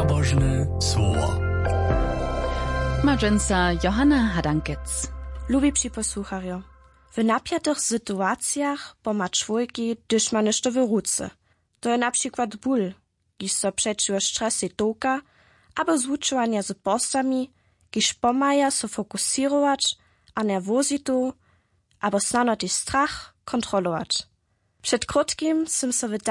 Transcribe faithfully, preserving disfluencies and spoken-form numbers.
Pobożne słowo. Małżonka Johanna Hadankec. Lubi posłuchario. W napiętych sytuacjach poma człowieki, gdyż ma nešto w ruce. To je na przykład ból, gdyż so przeciwko stresie toka, albo zvučovanie z postami, gdyż pomaja so fokusirować, a nerwozitu, albo snano też strach kontrolować. Przed krótkim jsem so w